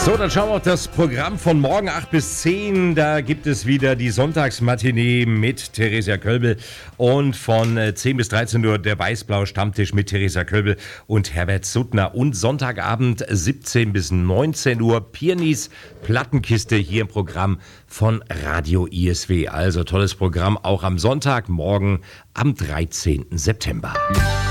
So, dann schauen wir auf das Programm von morgen 8 bis 10. Da gibt es wieder die Sonntagsmatinee mit Theresia Kölbel und von 10 bis 13 Uhr der Weiß-Blau Stammtisch mit Theresia Kölbel und Herbert Suttner. Und Sonntagabend 17 bis 19 Uhr Pirnis Plattenkiste hier im Programm von Radio ISW. Also tolles Programm auch am Sonntag, morgen am 13. September.